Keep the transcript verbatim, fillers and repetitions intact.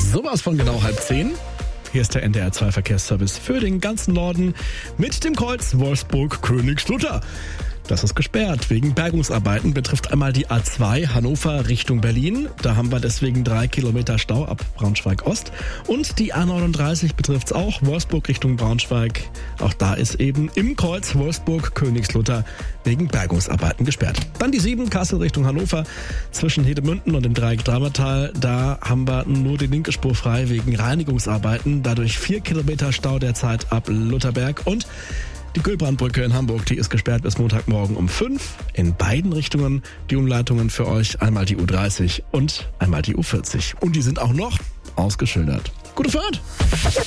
Sowas von genau halb zehn. Hier ist der N D R zwei Verkehrsservice für den ganzen Norden mit dem Kreuz Wolfsburg-Königslutter. Das ist gesperrt wegen Bergungsarbeiten, betrifft einmal die A zwei Hannover Richtung Berlin. Da haben wir deswegen drei Kilometer Stau ab Braunschweig-Ost. Und die A neununddreißig betrifft es auch, Wolfsburg Richtung Braunschweig. Auch da ist eben im Kreuz Wolfsburg-Königslutter wegen Bergungsarbeiten gesperrt. Dann die sieben Kassel Richtung Hannover zwischen Hedemünden und dem Dreieck Dramertal. Da haben wir nur die linke Spur frei wegen Reinigungsarbeiten. Dadurch vier Kilometer Stau derzeit ab Lutherberg. Und die Kühlbrandbrücke in Hamburg, die ist gesperrt bis Montagmorgen um fünf. In beiden Richtungen die Umleitungen für euch. Einmal die U dreißig und einmal die U vierzig. Und die sind auch noch ausgeschildert. Gute Fahrt!